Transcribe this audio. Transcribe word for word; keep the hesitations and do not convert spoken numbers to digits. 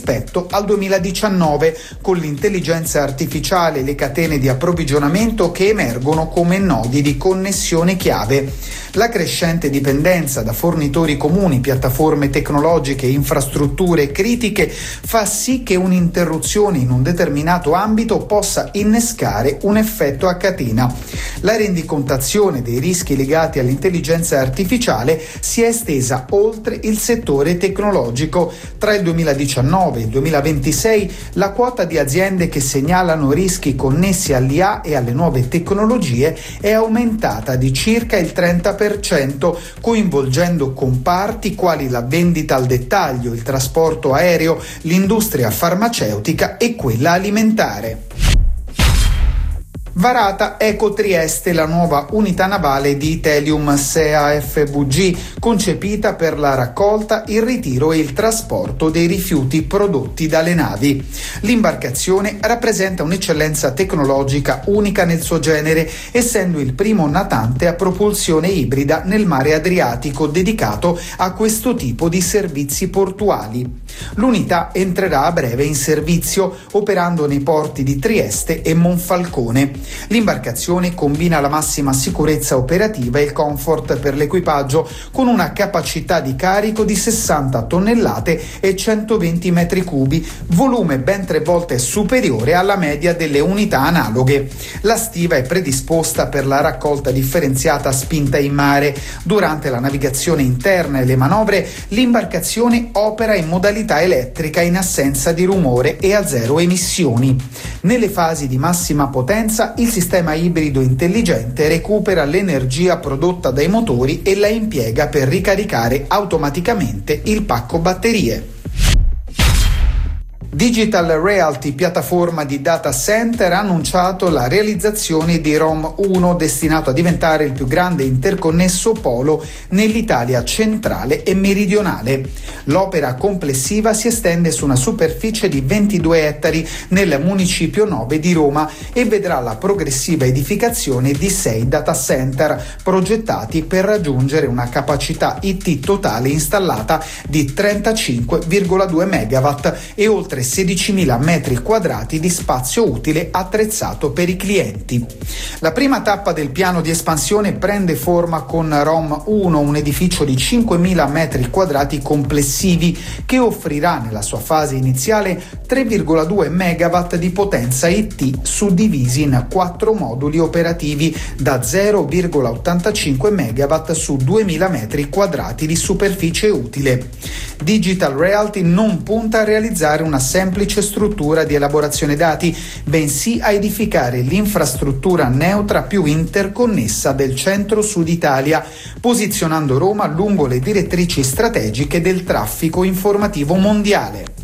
rispetto al duemiladiciannove, con l'intelligenza artificiale e le catene di approvvigionamento che emergono come nodi di connessione chiave. La crescente dipendenza da fornitori comuni, piattaforme tecnologiche e infrastrutture critiche fa sì che un'interruzione in un determinato ambito possa innescare un effetto a catena. La rendicontazione dei rischi legati all'intelligenza artificiale si è estesa oltre il settore tecnologico. Tra il duemiladiciannove e il duemilaventisei la quota di aziende che segnalano rischi connessi all'I A e alle nuove tecnologie è aumentata di circa il trenta per cento, coinvolgendo comparti quali la vendita al dettaglio, il trasporto aereo, l'industria farmaceutica e quella alimentare. Varata Eco Trieste, la nuova unità navale di Italium S E A F V G, concepita per la raccolta, il ritiro e il trasporto dei rifiuti prodotti dalle navi. L'imbarcazione rappresenta un'eccellenza tecnologica unica nel suo genere, essendo il primo natante a propulsione ibrida nel mare Adriatico dedicato a questo tipo di servizi portuali. L'unità entrerà a breve in servizio, operando nei porti di Trieste e Monfalcone. L'imbarcazione combina la massima sicurezza operativa e il comfort per l'equipaggio, con una capacità di carico di sessanta tonnellate e centoventi metri cubi, volume ben tre volte superiore alla media delle unità analoghe. La stiva è predisposta per la raccolta differenziata a spinta in mare. Durante la navigazione interna e le manovre, l'imbarcazione opera in modalità elettrica in assenza di rumore e a zero emissioni. Nelle fasi di massima potenza, il sistema ibrido intelligente recupera l'energia prodotta dai motori e la impiega per ricaricare automaticamente il pacco batterie. Digital Realty, piattaforma di data center, ha annunciato la realizzazione di Rome uno, destinato a diventare il più grande interconnesso polo nell'Italia centrale e meridionale. L'opera complessiva si estende su una superficie di ventidue ettari nel municipio nove di Roma e vedrà la progressiva edificazione di sei data center progettati per raggiungere una capacità I T totale installata di trentacinque virgola due megawatt e oltre sedicimila metri quadrati di spazio utile attrezzato per i clienti. La prima tappa del piano di espansione prende forma con Rome uno, un edificio di cinquemila metri quadrati complessivi che offrirà nella sua fase iniziale tre virgola due megawatt di potenza I T suddivisi in quattro moduli operativi da zero virgola ottantacinque megawatt su duemila metri quadrati di superficie utile. Digital Realty non punta a realizzare una semplice struttura di elaborazione dati, bensì a edificare l'infrastruttura neutra più interconnessa del centro-sud Italia, posizionando Roma lungo le direttrici strategiche del traffico informativo mondiale.